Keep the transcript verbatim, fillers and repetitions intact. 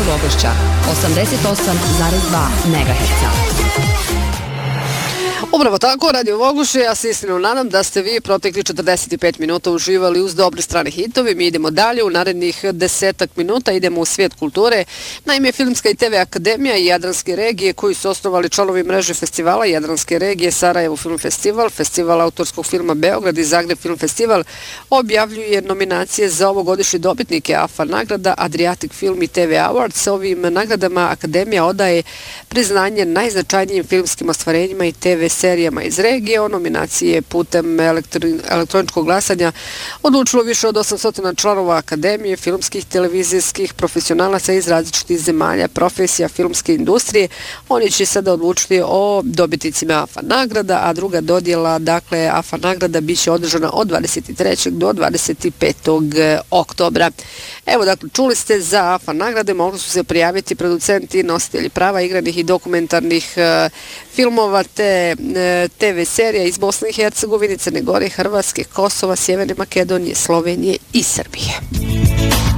Rogošća, osamdeset osam zarez dva megaherca. Upravo tako, Radio Voguše, ja se iskreno nadam da ste vi protekli četrdeset pet minuta uživali uz dobre strane hitove. Mi idemo dalje, u narednih desetak minuta idemo u svijet kulture. Naime, Filmska i te ve Akademija i Jadranske regije koji su osnovali članovi mreže festivala Jadranske regije, Sarajevo Film Festival, Festival autorskog filma Beograd i Zagreb Film Festival objavljuje nominacije za ovogodišnje dobitnike A F A nagrada Adriatic Film i te ve Awards. Ovim nagradama Akademija odaje priznanje najznačajnijim filmskim ostvarenjima i te ve serijama iz regije. O nominacije putem elektri, elektroničkog glasanja odlučilo više od osamsto članova Akademije, filmskih, televizijskih profesionalaca iz različitih zemalja, profesija filmske industrije. Oni će sada odlučiti o dobitnicima A F A nagrada, a druga dodjela, dakle A F A nagrada, bit će održana od dvadeset trećeg do dvadeset petog oktobra. Evo, dakle, čuli ste za A F A nagrade, mogli su se prijaviti producenti, nositelji prava igranih i dokumentarnih uh, filmova te te ve serija iz Bosne i Hercegovine, Crne Gore, Hrvatske, Kosova, Sjeverne Makedonije, Slovenije i Srbije.